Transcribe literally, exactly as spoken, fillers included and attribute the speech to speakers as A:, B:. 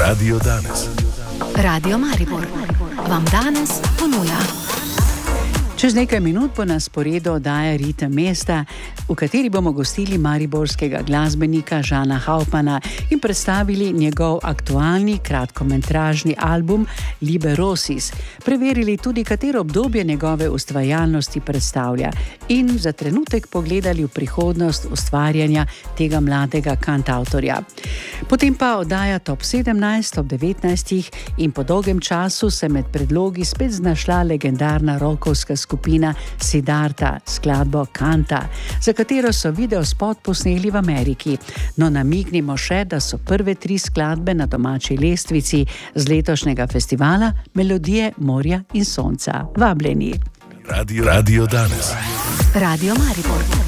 A: Radio danes.
B: Radio Maribor vam danes ponuja.
C: Čez nekaj minut bo na sporedu oddaja Ritem mesta, v kateri bomo gostili mariborskega glasbenika Žana Hauptmana in predstavili njegov aktualni kratkometražni album Liberosis. Preverili tudi, katero obdobje njegove ustvarjalnosti predstavlja in za trenutek pogledali v prihodnost ustvarjanja tega mladega kantavtorja. Potem pa oddaja Top sedemnajst ob devetnajstih in po dolgem času se med predlogi spet znašla legendarna rockovska skupina Siddharta, skladbo Kanta, za katero so videospot posneli v Ameriki. No, namignimo še, da so prve tri skladbe na domači lestvici z letošnjega festivala Melodije morja in sonca. Vabljeni.
A: Radio, Radio danes.
B: Radio Maribor.